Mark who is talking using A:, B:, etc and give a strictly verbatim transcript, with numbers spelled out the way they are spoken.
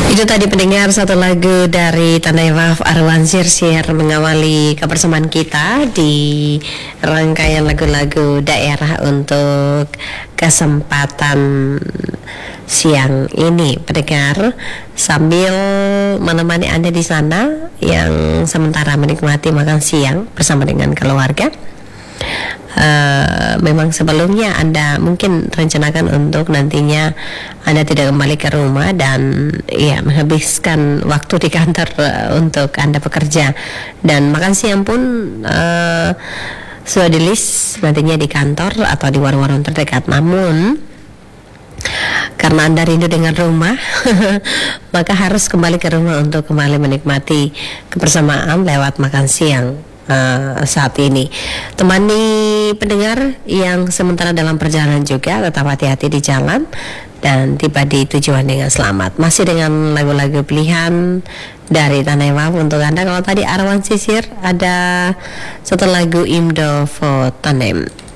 A: Itu tadi pendengar satu lagu dari Tanah Waf Arwan Sirsir mengawali kebersamaan kita di rangkaian lagu-lagu daerah untuk kesempatan siang ini, pendengar, sambil menemani Anda di sana yang sementara menikmati makan siang bersama dengan keluarga. Uh, memang sebelumnya Anda mungkin rencanakan untuk nantinya Anda tidak kembali ke rumah dan ya menghabiskan waktu di kantor uh, untuk Anda bekerja, dan makan siang pun uh, sudah di list nantinya di kantor atau di warung-warung terdekat. Namun karena Anda rindu dengan rumah maka harus kembali ke rumah untuk kembali menikmati kebersamaan lewat makan siang Uh, saat ini. Temani pendengar yang sementara dalam perjalanan juga, tetap hati-hati di jalan dan tiba di tujuan dengan selamat. Masih dengan lagu-lagu pilihan dari Tanah Waf untuk Anda. Kalau tadi Arwan Sisir, ada satu lagu Imdo Fotonem.